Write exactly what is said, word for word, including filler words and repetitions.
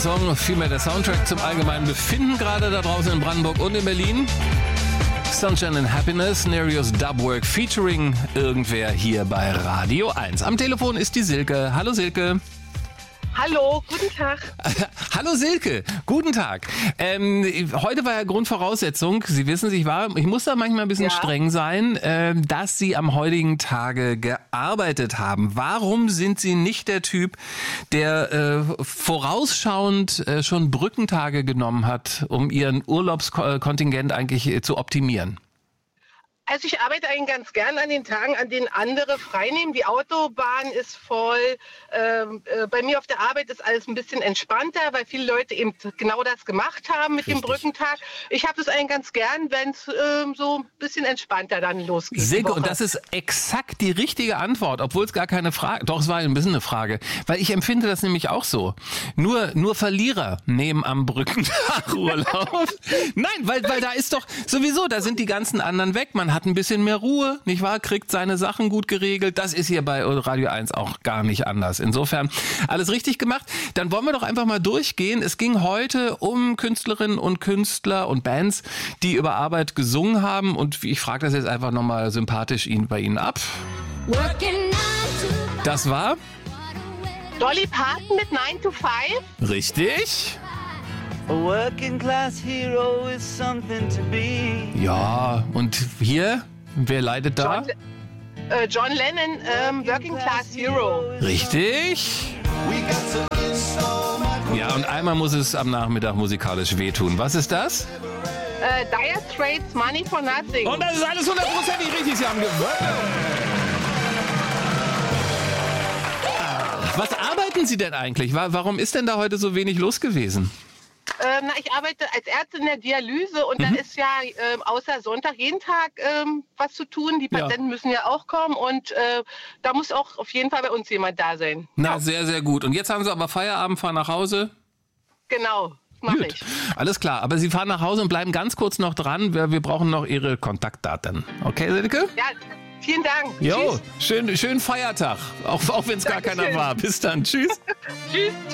Song, vielmehr der Soundtrack zum allgemeinen Befinden gerade da draußen in Brandenburg und in Berlin. Sunshine and Happiness, Nereus Dubwork featuring irgendwer hier bei Radio eins. Am Telefon ist die Silke. Hallo Silke. Hallo, guten Tag. Hallo Silke, guten Tag. Ähm, heute war ja Grundvoraussetzung, Sie wissen, ich war, ich muss da manchmal ein bisschen ja. streng sein, äh, dass Sie am heutigen Tage gearbeitet haben. Warum sind Sie nicht der Typ, der äh, vorausschauend äh, schon Brückentage genommen hat, um Ihren Urlaubskontingent eigentlich äh, zu optimieren? Also ich arbeite eigentlich ganz gern an den Tagen, an denen andere freinehmen. Die Autobahn ist voll. Ähm, äh, bei mir auf der Arbeit ist alles ein bisschen entspannter, weil viele Leute eben genau das gemacht haben mit Richtig. dem Brückentag. Ich habe es eigentlich ganz gern, wenn es ähm, so ein bisschen entspannter dann losgeht. Silke, und das ist exakt die richtige Antwort, obwohl es gar keine Frage, doch es war ein bisschen eine Frage, weil ich empfinde das nämlich auch so. Nur, nur Verlierer nehmen am Brückentag Urlaub. Nein, weil, weil da ist doch sowieso, da sind die ganzen anderen weg. Man hat ein bisschen mehr Ruhe, nicht wahr? Kriegt seine Sachen gut geregelt. Das ist hier bei Radio eins auch gar nicht anders. Insofern alles richtig gemacht. Dann wollen wir doch einfach mal durchgehen. Es ging heute um Künstlerinnen und Künstler und Bands, die über Arbeit gesungen haben. Und ich frage das jetzt einfach nochmal sympathisch bei Ihnen ab. Das war Dolly Parton mit nine to five. Richtig. A working class hero is something to be. Ja, und hier, wer leidet da? John, äh, John Lennon, ähm, Working Class Hero. Richtig. Ja, und einmal muss es am Nachmittag musikalisch wehtun. Was ist das? Äh, Dire Straits, Money for Nothing. Und das ist alles hundertprozentig richtig. Sie haben gewonnen. Was arbeiten Sie denn eigentlich? Warum ist denn da heute so wenig los gewesen? Ähm, na, ich arbeite als Ärztin in der Dialyse und mhm. da ist ja ähm, außer Sonntag jeden Tag ähm, was zu tun. Die Patienten ja. müssen ja auch kommen und äh, da muss auch auf jeden Fall bei uns jemand da sein. Na, ja. sehr, sehr gut. Und jetzt haben Sie aber Feierabend, fahren nach Hause? Genau, mache ich. Alles klar, aber Sie fahren nach Hause und bleiben ganz kurz noch dran. Wir, wir brauchen noch Ihre Kontaktdaten. Okay, Silke? Ja, vielen Dank. Jo, schönen schön Feiertag, auch, auch wenn es gar keiner war. Bis dann, tschüss. Tschüss.